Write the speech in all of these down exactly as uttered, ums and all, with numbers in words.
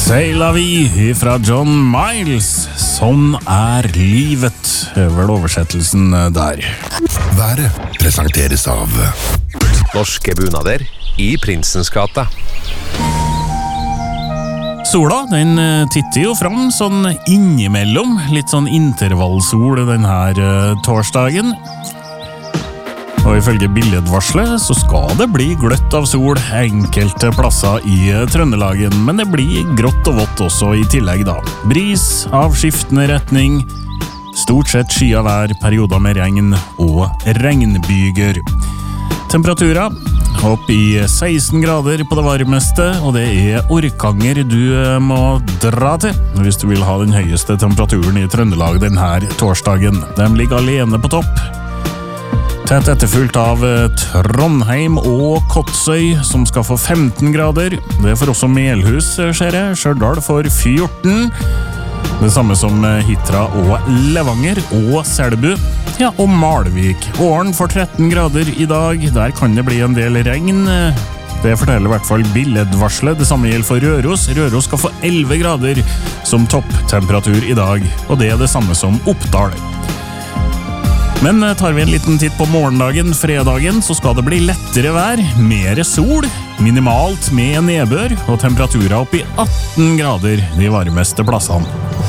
C'est la vie fra John Miles. Sånn er livet, vel oversettelsen der. Været presenteres av Norske bunader i Prinsens gate. Sola, den titter jo fram sånn innimellom, litt sånn intervallsol den her torsdagen. Og ifølge billedvarslet så skal det bli gløtt av sol enkelte plasser i Trøndelagen, men det blir grått og vått også i tillegg da. Bris av skiftende retning, stort sett skya vær, perioder med regn og regnbyger. Temperaturer opp i seksten grader på det varmeste, og det er Orkanger du må dra til hvis du vil ha den høyeste temperaturen i Trøndelag denne torsdagen. De ligger alene på topp. Tett etterfulgt av Trondheim og Kotsøy, som skal få femten grader. Det får også Melhus, ser jeg. Stjørdal får fjorten. Det samme som Hitra og Levanger og Selbu. Ja, og Malvik. Åren får tretten grader i dag. Der kan det bli en del regn. Det forteller i hvert fall billedvarslet. Det samme gjelder for Røros. Røros skal få elleve grader som topptemperatur i dag. Og det er det samme som Oppdal. Men tar vi en liten titt på morgendagen, fredagen, så skal det bli lettere vær, mer sol, minimalt med nedbør, og temperaturer opp i atten grader de varmeste plassene.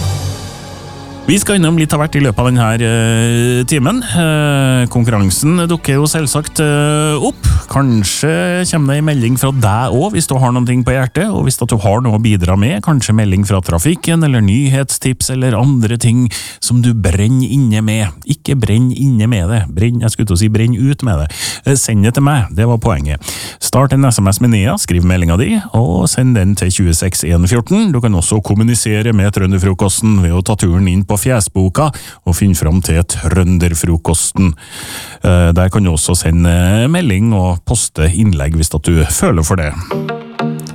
Vi skal innom litt av hvert i løpet av denne uh, timen. Uh, konkurransen dukker jo selvsagt uh, opp. Kanskje kommer det en melding fra deg også, hvis du har noen ting på hjertet, og hvis du har noe å bidra med, kanskje melding fra trafikken, eller nyhetstips, eller andre ting som du brenner inne med. Ikke brenn inne med det. Brenn, jeg skulle til å si brenn ut med det. Uh, send det til meg, det var poenget. Start en sms med Nea, skriv meldinga di, og send den til tjueseks en fjorten. Du kan også kommunisere med Trønderfrokosten ved å ta turen inn på Fjesboka og finne fram til Trønderfrokosten. Der kan du også sende melding og poste innlegg hvis du føler for det.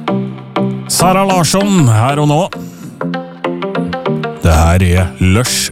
Sara Larsson her og nå. Det her er Lush